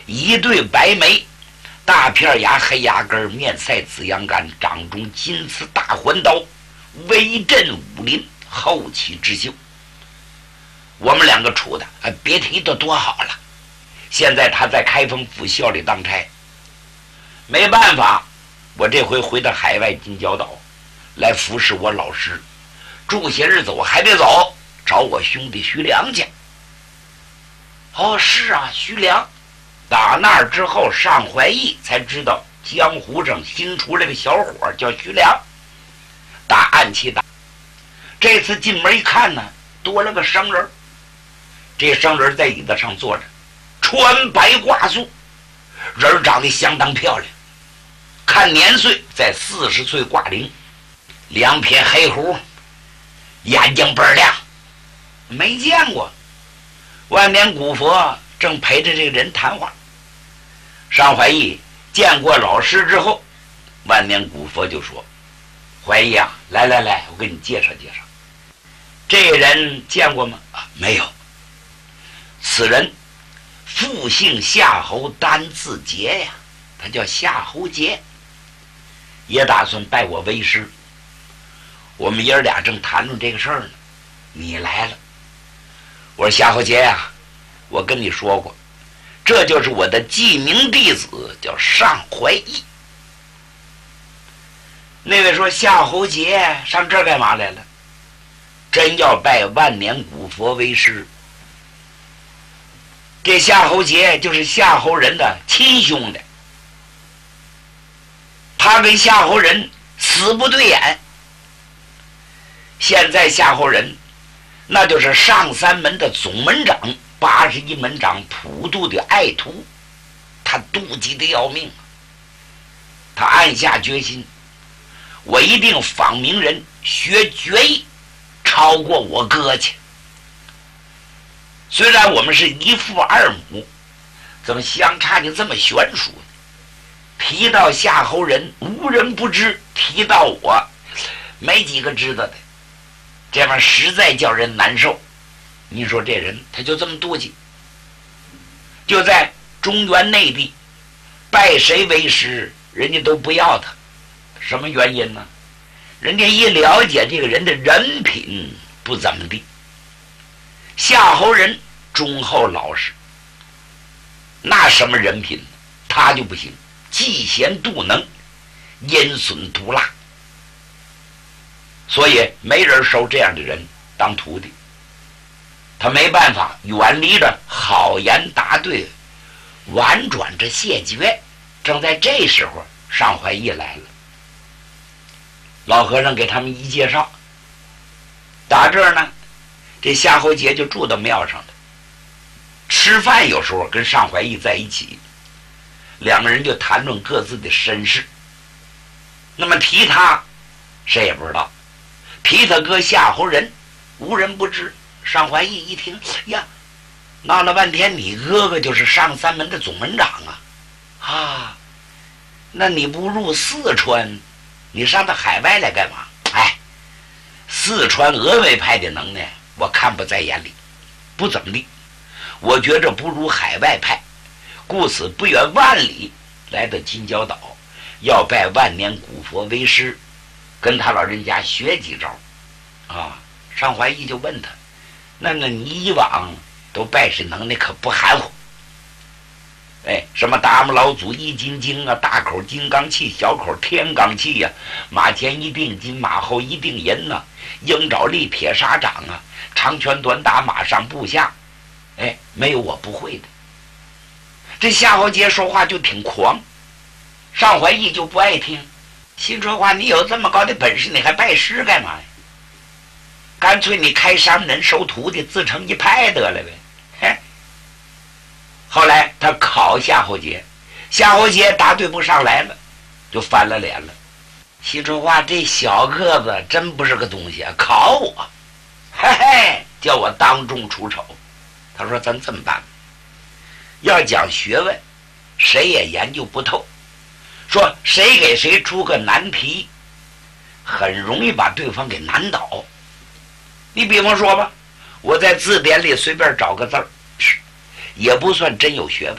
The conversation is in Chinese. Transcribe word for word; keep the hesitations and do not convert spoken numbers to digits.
一对白眉，大片牙黑牙根，面赛紫阳干，掌中金刺大环刀，威震武林，后起之秀。我们两个处的，哎，别提的多好了。现在他在开封府校里当差，没办法，我这回回到海外金角岛来服侍我老师，住些日子我还得走，找我兄弟徐良去。哦，是啊，徐良。打那儿之后，尚怀义才知道江湖上新出来个小伙叫徐良，打暗器打。这次进门一看呢，多了个生人。这生人在椅子上坐着，穿白挂素，人长得相当漂亮，看年岁在四十岁挂零，两撇黑胡，眼睛倍儿亮，没见过。万年古佛正陪着这个人谈话。尚怀义见过老师之后，万年古佛就说：“怀义啊，来来来，我给你介绍介绍。这人见过吗？啊，没有。此人复姓夏侯，单字节呀，他叫夏侯杰，也打算拜我为师。我们爷儿俩正谈论这个事儿呢，你来了。我说夏侯杰呀、啊，我跟你说过，这就是我的记名弟子，叫尚怀义。那位说夏侯杰上这儿干嘛来了？真要拜万年古佛为师。这夏侯杰就是夏侯仁的亲兄弟，他跟夏侯仁死不对眼。现在夏侯仁那就是上三门的总门长，八十一门长普渡的爱徒，他妒忌的要命。他暗下决心，我一定访名人学绝艺，超过我哥去。虽然我们是一父二母，怎么相差的这么悬殊呢？提到夏侯仁无人不知，提到我没几个知道的，这玩意实在叫人难受。你说这人他就这么妒忌，就在中原内地拜谁为师人家都不要他。什么原因呢？人家一了解这个人的人品不怎么地。夏侯仁忠厚老实，那什么人品他就不行，嫉贤妒能，阴损毒辣，所以没人收这样的人当徒弟。他没办法，远离着好言答对，婉转着谢绝。正在这时候，尚怀义来了。老和尚给他们一介绍，打这儿呢，这夏侯杰就住到庙上了。吃饭有时候跟尚怀义在一起，两个人就谈论各自的身世。那么提他，谁也不知道；提他哥夏侯仁，无人不知。尚怀义一听呀，闹了半天，你哥哥就是上三门的总门长啊！啊，那你不入四川，你上到海外来干嘛？哎，四川峨眉派的能耐，我看不在眼里，不怎么地。我觉着不如海外派，故此不远万里来到金角岛，要拜万年古佛为师，跟他老人家学几招。啊，尚怀义就问他，那那你以往都拜谁能耐可不含糊？哎，什么达摩老祖易筋经啊，大口金刚气，小口天罡气呀、啊，马前一定金，马后一定银呐、啊，鹰爪力撇沙掌啊，长拳短打马上步下。哎，没有我不会的。这夏侯杰说话就挺狂，尚怀义就不爱听，心说话，你有这么高的本事，你还拜师干嘛呀？干脆你开山人收徒弟，自成一派得了呗。嘿，后来他考夏侯杰，夏侯杰答对不上来了，就翻了脸了，心说话，这小个子真不是个东西啊，考我，嘿嘿，叫我当众出丑。他说咱这么办，要讲学问，谁也研究不透，说谁给谁出个难题，很容易把对方给难倒。你比方说吧，我在字典里随便找个字儿，也不算真有学问，